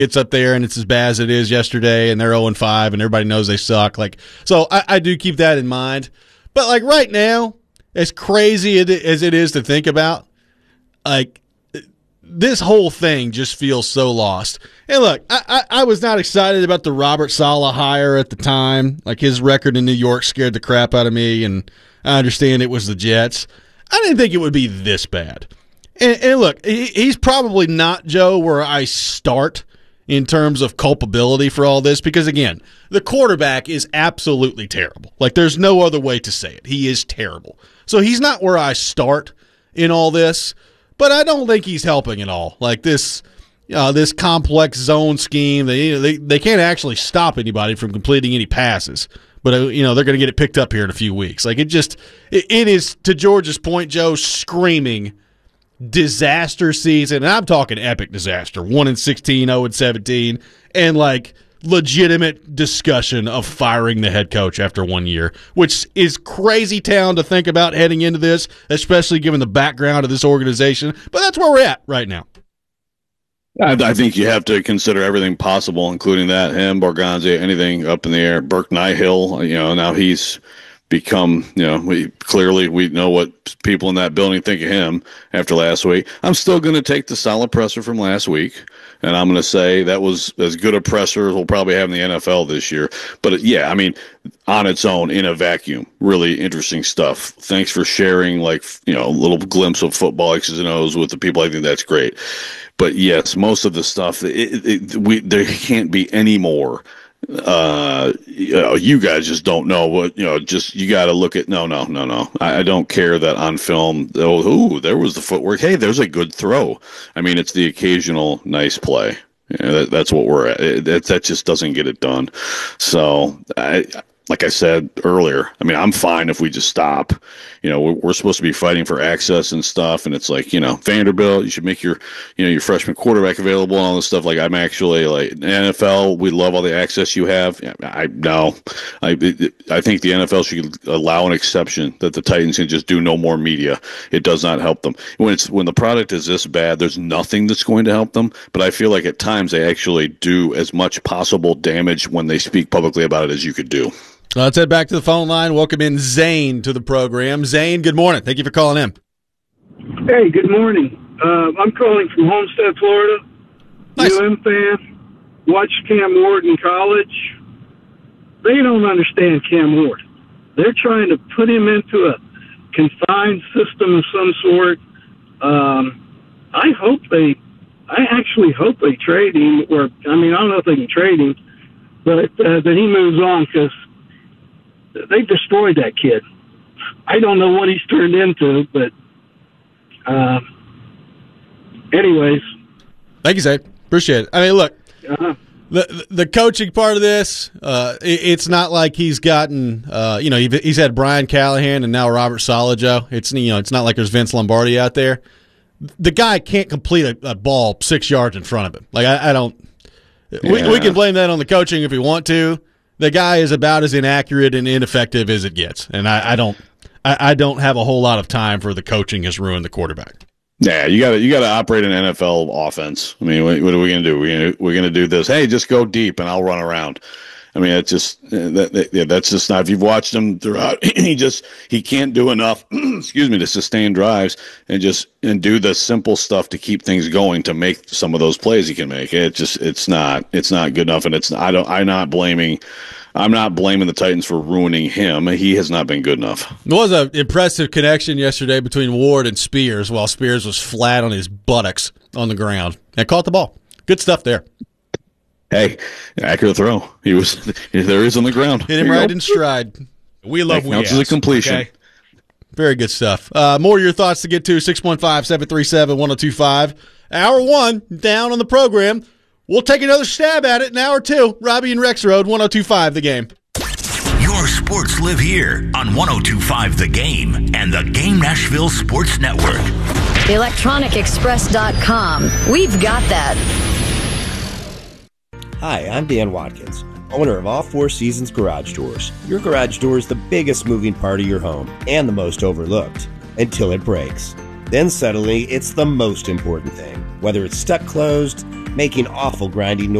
gets up there and it's as bad as it is yesterday, and they're 0-5, and everybody knows they suck. So I do keep that in mind. But right now, as crazy as it is to think about, this whole thing just feels so lost. And look, I was not excited about the Robert Saleh hire at the time. His record in New York scared the crap out of me, and I understand it was the Jets. I didn't think it would be this bad. And look, he's probably not, Joe, where I start in terms of culpability for all this, because, again, the quarterback is absolutely terrible. There's no other way to say it. He is terrible. So he's not where I start in all this, but I don't think he's helping at all. This complex zone scheme, they can't actually stop anybody from completing any passes. But, they're going to get it picked up here in a few weeks. It is, to George's point, Joe, screaming disaster season, and I'm talking epic disaster, 1-16, 0-17, and legitimate discussion of firing the head coach after 1 year, which is crazy town to think about heading into this, especially given the background of this organization. But that's where we're at right now. I think you have to consider everything possible, including that, him, Borgonzi, anything up in the air. Burke Nihill, now he's become, we know what people in that building think of him after last week. I'm still going to take the solid presser from last week, and I'm going to say that was as good a presser as we'll probably have in the NFL this year. But, on its own, in a vacuum, really interesting stuff. Thanks for sharing, a little glimpse of football X's and O's with the people. I think that's great. But, yes, most of the stuff, there can't be any more. You guys just don't know what, you got to look at, no. I don't care that on film, there was the footwork. Hey, there's a good throw. It's the occasional nice play. That's what we're at. That just doesn't get it done. So like I said earlier, I'm fine if we just stop. We're supposed to be fighting for access and stuff, and it's Vanderbilt, you should make your freshman quarterback available and all this stuff. I'm actually NFL, we love all the access you have. I think the NFL should allow an exception that the Titans can just do no more media. It does not help them. When the product is this bad, there's nothing that's going to help them, but I feel like at times they actually do as much possible damage when they speak publicly about it as you could do. Let's head back to the phone line. Welcome in Zane to the program. Zane, good morning. Thank you for calling in. Hey, good morning. I'm calling from Homestead, Florida. Nice. fan. Watched Cam Ward in college. They don't understand Cam Ward. They're trying to put him into a confined system of some sort. I actually hope they trade him, or I don't know if they can trade him, but that he moves on, because they destroyed that kid. I don't know what he's turned into, but anyways. Thank you, Zane. Appreciate it. Look, the coaching part of this, it's not like he's gotten, he's had Brian Callahan and now Robert Saleh, Joe. It's not like there's Vince Lombardi out there. The guy can't complete a ball 6 yards in front of him. I don't. Yeah. We can blame that on the coaching if we want to. The guy is about as inaccurate and ineffective as it gets, and I don't have a whole lot of time for the coaching has ruined the quarterback. Yeah, you got to operate an NFL offense. What are we going to do? We're going to do this. Hey, just go deep, and I'll run around. It's just that's just not. If you've watched him throughout, he can't do enough. To sustain drives and do the simple stuff to keep things going to make some of those plays he can make. It's not good enough, and I'm not blaming the Titans for ruining him. He has not been good enough. There was an impressive connection yesterday between Ward and Spears while Spears was flat on his buttocks on the ground and caught the ball. Good stuff there. Hey, accurate throw. There he is on the ground. Hit him right in stride. We love that counts as a completion. Okay? Very good stuff. More of your thoughts to get to, 615-737-1025. Hour one, down on the program. We'll take another stab at it in hour two. Robbie and Rex Road, 1025 The Game. Your sports live here on 1025 The Game and the Game Nashville Sports Network. ElectronicExpress.com. We've got that. Hi, I'm Dan Watkins, owner of All Four Seasons Garage Doors. Your garage door is the biggest moving part of your home and the most overlooked until it breaks. Then suddenly, it's the most important thing. Whether it's stuck closed, making awful grinding